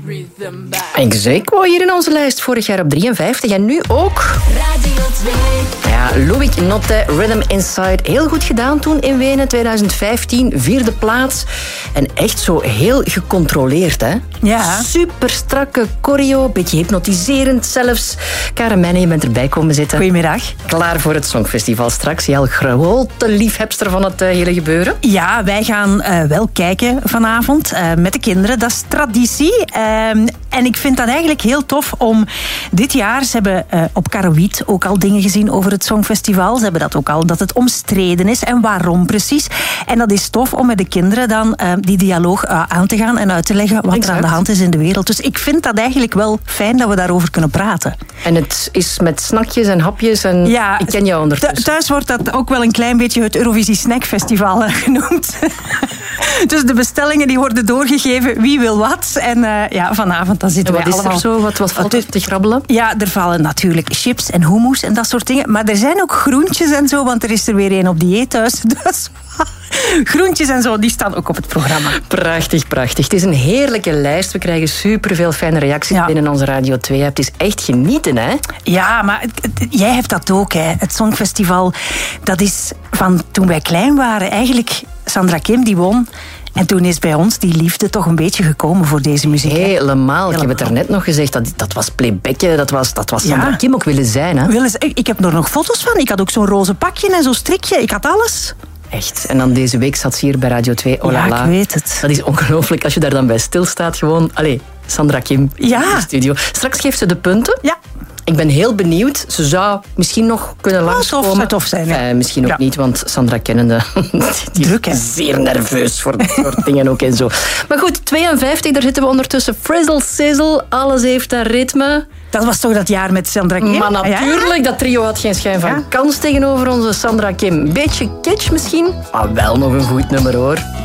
En Xeko hier in onze lijst, vorig jaar op 53 en nu ook. Radio 2. Ja, Loïc Notte, Rhythm Inside. Heel goed gedaan toen in Wenen, 2015, 4e plaats. En echt zo heel gecontroleerd, hè? Ja. Super strakke choreo, beetje hypnotiserend zelfs. Karen Meijnen, je bent erbij komen zitten. Goedemiddag. Klaar voor het Songfestival straks. Jij al grote liefhebster van het hele gebeuren. Ja, wij gaan wel kijken vanavond met de kinderen. Dat is traditie. En ik vind dat eigenlijk heel tof om dit jaar... Ze hebben op Karowiet ook al dingen gezien over het Songfestival. Ze hebben dat ook al, dat het omstreden is. En waarom precies. En dat is tof om met de kinderen dan die dialoog aan te gaan en uit te leggen wat er aan de hand is in de wereld. Dus ik vind dat eigenlijk wel fijn dat we daarover kunnen praten. En het is met snakjes en hapjes en ja, ik ken jou ondertussen. Thuis wordt dat ook wel een klein beetje het Eurovisie Snackfestival genoemd. Dus de bestellingen die worden doorgegeven, wie wil wat. En ja, vanavond dan zitten wij allemaal... Wat is er zo? Wat valt er te grabbelen? Ja, er vallen natuurlijk chips en hummus en dat soort dingen. Maar er zijn ook groentjes en zo, want er is er weer een op dieet thuis. Dus groentjes en zo, die staan ook op het programma. Prachtig, prachtig. Het is een heerlijke lijst. We krijgen superveel fijne reacties binnen onze Radio 2. Het is echt genieten, hè? Ja, maar jij hebt dat ook, hè. Het Songfestival, dat is van toen wij klein waren. Eigenlijk, Sandra Kim, die won... En toen is bij ons die liefde toch een beetje gekomen voor deze muziek. Helemaal. Ik heb het daarnet nog gezegd. Dat was playbacken. Dat was Sandra Kim ook willen zijn. Hè? Ik heb er nog foto's van. Ik had ook zo'n roze pakje en zo'n strikje. Ik had alles. Echt. En dan deze week zat ze hier bij Radio 2. Oh la la. Ja, ik weet het. Dat is ongelooflijk als je daar dan bij stilstaat. Gewoon, Sandra Kim in de studio. Straks geeft ze de punten. Ja. Ik ben heel benieuwd. Ze zou misschien nog kunnen langskomen. Zou tof zijn. Ja. Misschien ook niet, want Sandra kennende... die druk, hè? is zeer nerveus voor dat soort dingen ook en zo. Maar goed, 52, daar zitten we ondertussen. Frizzle, sizzle, alles heeft dat ritme. Dat was toch dat jaar met Sandra Kim? Maar natuurlijk, dat trio had geen schijn van kans tegenover onze Sandra Kim. Beetje kitsch misschien, maar wel nog een goed nummer, hoor.